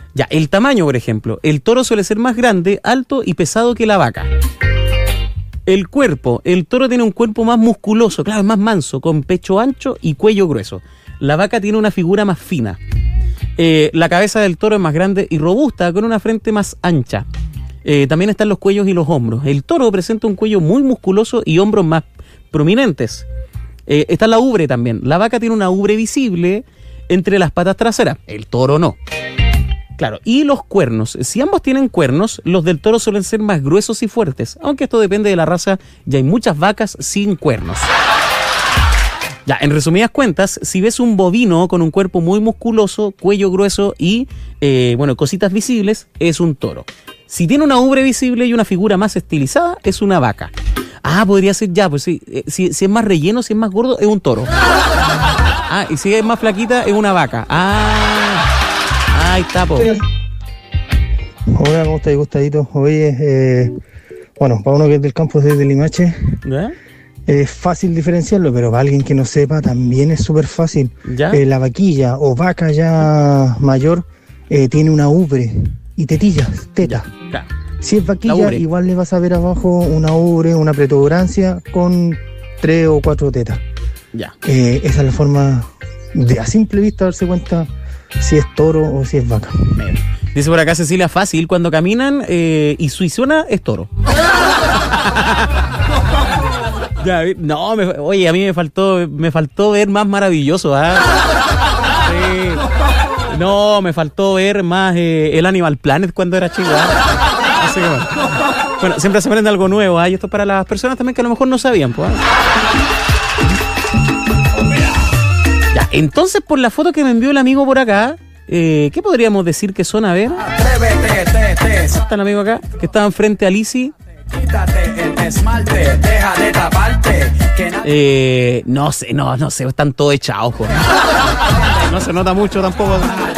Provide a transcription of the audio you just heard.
Ya, el tamaño, por ejemplo. El toro suele ser más grande, alto y pesado que la vaca. El cuerpo. El toro tiene un cuerpo más musculoso, claro, es más manso, con pecho ancho y cuello grueso. La vaca tiene una figura más fina. La cabeza del toro es más grande y robusta, con una frente más ancha. También están los cuellos y los hombros. El toro presenta un cuello muy musculoso y hombros más prominentes. Está la ubre también. La vaca tiene una ubre visible entre las patas traseras. El toro no. Claro, y los cuernos. Si ambos tienen cuernos, los del toro suelen ser más gruesos y fuertes, aunque esto depende de la raza, ya hay muchas vacas sin cuernos. Ya, en resumidas cuentas, si ves un bovino con un cuerpo muy musculoso, cuello grueso y, cositas visibles, es un toro. Si tiene una ubre visible y una figura más estilizada, es una vaca. Ah, podría ser ya, pues sí, si es más relleno, si es más gordo, es un toro. Ah, y si es más flaquita, es una vaca. Ahí está, po. Hola, ¿cómo estáis, gustadito? Oye, para uno que es del campo desde Limache, ¿Ya? es fácil diferenciarlo, pero para alguien que no sepa también es súper fácil. ¿Ya? La vaquilla o vaca ya mayor tiene una ubre y tetillas, tetas. Ya. Si es vaquilla, igual le vas a ver abajo una ubre, una protuberancia con 3 o 4 tetas. Ya. Esa es la forma de a simple vista darse cuenta si es toro o si es vaca. Dice por acá Cecilia, fácil, cuando caminan y suena es toro. Ya, no, oye, a mí me faltó ver más maravilloso, ¿ah? Sí. No, me faltó ver más el Animal Planet cuando era chico, ¿ah? Así que bueno, siempre se aprende algo nuevo, ¿ah? Y esto para las personas también que a lo mejor no sabían, pues. Ya, entonces por la foto que me envió el amigo por acá, ¿qué podríamos decir que son? A ver. Está el amigo acá, que estaban frente a Lizzy. Quítate el esmalte, deja de taparte. No sé, están todos echados, joder. No se nota mucho tampoco.